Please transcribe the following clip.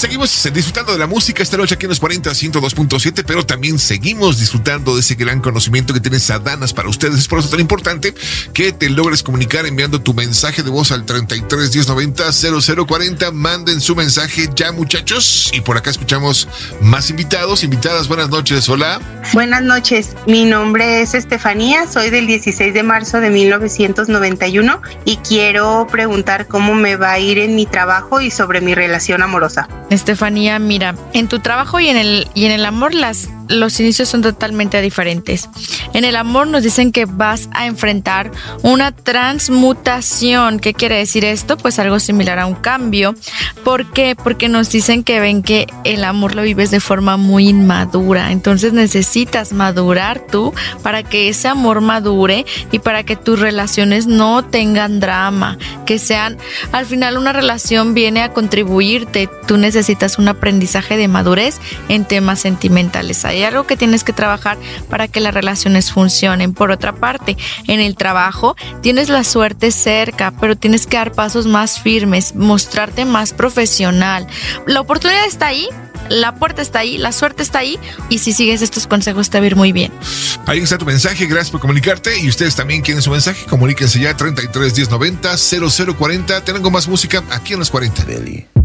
seguimos disfrutando de la música esta noche aquí en los 40 102.7, pero también seguimos disfrutando de ese gran conocimiento que tiene Sadanas para ustedes. Es por eso tan importante que te logres comunicar enviando tu mensaje de voz al 33 1090 0040. Manden su mensaje ya, muchachos. Y por acá escuchamos más invitadas. Buenas noches, hola. Buenas noches, mi nombre es Estefanía, soy del 16 de marzo de 1991 y quiero preguntar cómo me va a ir en mi trabajo y sobre mi relación amorosa. Estefanía, mira, en tu trabajo y en el amor los inicios son totalmente diferentes. En el amor nos dicen que vas a enfrentar una transmutación. ¿Qué quiere decir esto? Pues algo similar a un cambio. ¿Por qué? Porque nos dicen que ven que el amor lo vives de forma muy inmadura. Entonces necesitas madurar tú para que ese amor madure y para que tus relaciones no tengan drama, que sean, al final una relación viene a contribuirte. Tú necesitas un aprendizaje de madurez en temas sentimentales. Hay algo que tienes que trabajar para que las relaciones funcionen. Por otra parte, en el trabajo tienes la suerte cerca, pero tienes que dar pasos más firmes, mostrarte más profesional. La oportunidad está ahí, la puerta está ahí, la suerte está ahí, y si sigues estos consejos te va a ir muy bien. Ahí está tu mensaje, gracias por comunicarte. Y ustedes también quieren su mensaje, comuníquense ya 33 1090 0040. Tengo más música aquí en los 40.